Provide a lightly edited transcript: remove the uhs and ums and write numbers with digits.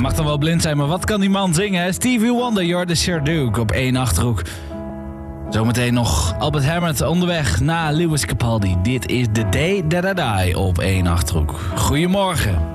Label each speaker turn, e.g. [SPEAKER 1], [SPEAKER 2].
[SPEAKER 1] mag dan wel blind zijn, maar wat kan die man zingen? Hè? Stevie Wonder, You're the Sherdook op 1 Achterhoek. Zometeen nog Albert Hammond onderweg na Lewis Capaldi. Dit is The Day That I Die op 1 Achterhoek. Goedemorgen.